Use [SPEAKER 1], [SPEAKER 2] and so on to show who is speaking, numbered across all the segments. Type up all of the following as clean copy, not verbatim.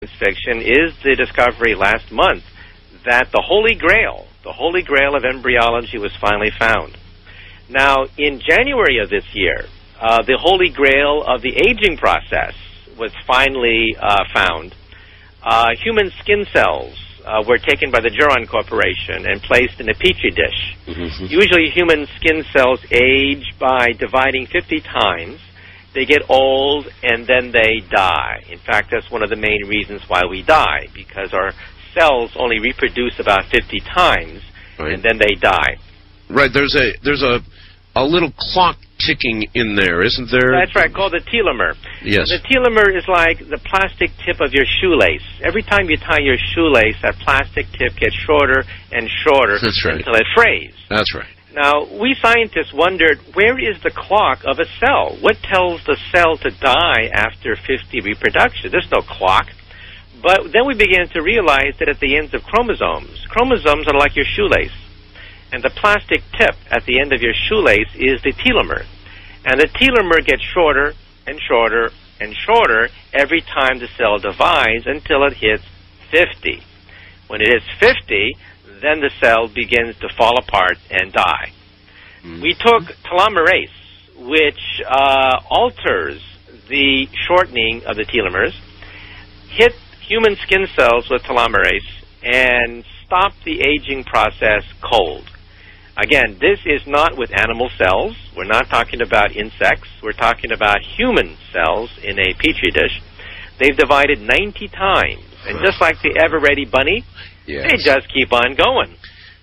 [SPEAKER 1] fiction is the discovery last month that the Holy Grail of embryology was finally found. Now, in January of this year, the Holy Grail of the aging process was finally found. Human skin cells were taken by the Geron Corporation and placed in a petri dish. Mm-hmm. Usually human skin cells age by dividing 50 times. They get old, and then they die. In fact, that's one of the main reasons why we die, because our cells only reproduce about 50 times, right, and then they die.
[SPEAKER 2] Right. There's a little clock ticking in there, isn't there?
[SPEAKER 1] That's right, called the telomere.
[SPEAKER 2] Yes.
[SPEAKER 1] The telomere is like the plastic tip of your shoelace. Every time you tie your shoelace, that plastic tip gets shorter and shorter.
[SPEAKER 2] That's right.
[SPEAKER 1] Until it frays.
[SPEAKER 2] That's right.
[SPEAKER 1] Now, we scientists wondered, where is the clock of a cell? What tells the cell to die after 50 reproduction? There's no clock. But then we began to realize that at the ends of chromosomes are like your shoelace. And the plastic tip at the end of your shoelace is the telomere. And the telomere gets shorter and shorter and shorter every time the cell divides until it hits 50. When it hits 50, then the cell begins to fall apart and die. Mm-hmm. We took telomerase, which alters the shortening of the telomeres, hit human skin cells with telomerase, and stopped the aging process cold. Again, this is not with animal cells. We're not talking about insects. We're talking about human cells in a petri dish. They've divided 90 times. And just like the ever-ready bunny, yes, they just keep on going.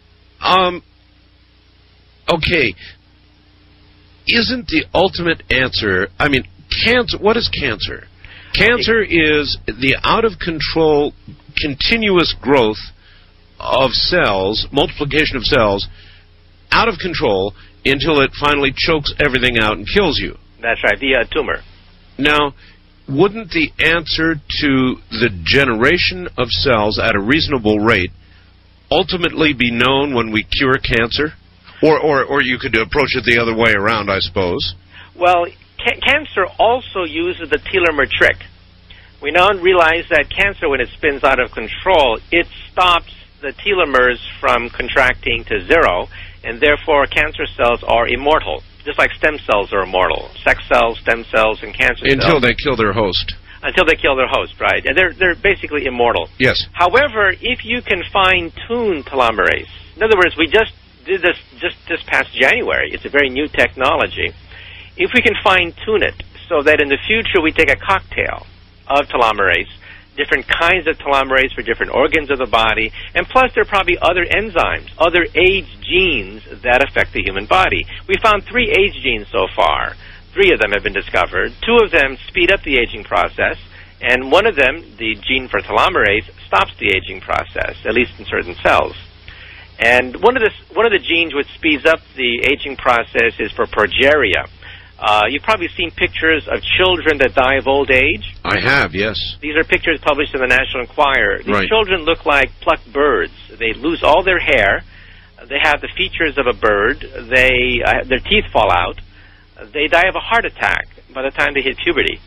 [SPEAKER 2] Okay. Isn't the ultimate answer, I mean, cancer, what is cancer? Cancer is the out-of-control, continuous growth of cells, multiplication of cells, out of control until it finally chokes everything out and kills you.
[SPEAKER 1] That's right, the tumor.
[SPEAKER 2] Now, wouldn't the answer to the generation of cells at a reasonable rate ultimately be known when we cure cancer? Or you could approach it the other way around, I suppose.
[SPEAKER 1] Well, cancer also uses the telomere trick. We now realize that cancer, when it spins out of control, it stops the telomeres from contracting to zero, and therefore cancer cells are immortal, just like stem cells are immortal. Sex cells, stem cells, and cancer cells.
[SPEAKER 2] Until they kill their host.
[SPEAKER 1] Until they kill their host, right. And they're basically immortal.
[SPEAKER 2] Yes.
[SPEAKER 1] However, if you can fine-tune telomerase, in other words, we just did this this past January. It's a very new technology. If we can fine-tune it so that in the future we take a cocktail of telomerase, different kinds of telomerase for different organs of the body, and plus there are probably other enzymes, other age genes that affect the human body. We found 3 age genes so far. 3 of them have been discovered. 2 of them speed up the aging process, and one of them, the gene for telomerase, stops the aging process, at least in certain cells. And one of the genes which speeds up the aging process is for progeria. You've probably seen pictures of children that die of old age.
[SPEAKER 2] I have, yes.
[SPEAKER 1] These are pictures published in the National Enquirer. These
[SPEAKER 2] right.
[SPEAKER 1] children look like plucked birds. They lose all their hair. They have the features of a bird. Their teeth fall out. They die of a heart attack by the time they hit puberty.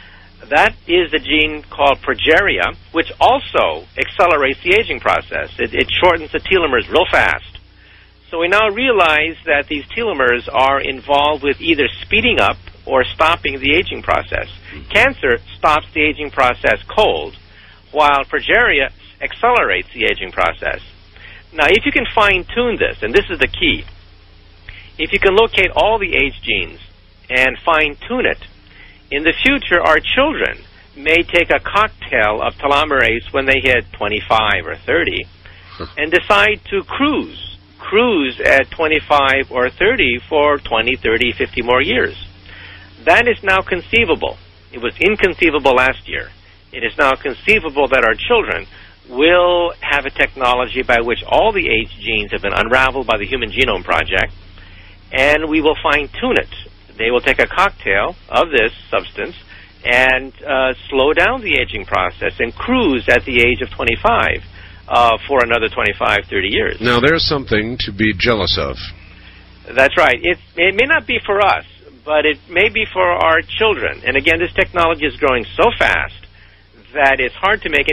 [SPEAKER 1] That is the gene called progeria, which also accelerates the aging process. It shortens the telomeres real fast. So we now realize that these telomeres are involved with either speeding up or stopping the aging process. Mm-hmm. Cancer stops the aging process cold, while progeria accelerates the aging process. Now, if you can fine-tune this, and this is the key, if you can locate all the age genes and fine-tune it, in the future, our children may take a cocktail of telomerase when they hit 25 or 30 and decide to cruise at 25 or 30 for 20, 30, 50 more years. That is now conceivable. It was inconceivable last year. It is now conceivable that our children will have a technology by which all the age genes have been unraveled by the Human Genome Project, and we will fine-tune it. They will take a cocktail of this substance and slow down the aging process and cruise at the age of 25 for another 25, 30 years.
[SPEAKER 2] Now, there's something to be jealous of.
[SPEAKER 1] That's right. It may not be for us, but it may be for our children. And again, this technology is growing so fast that it's hard to make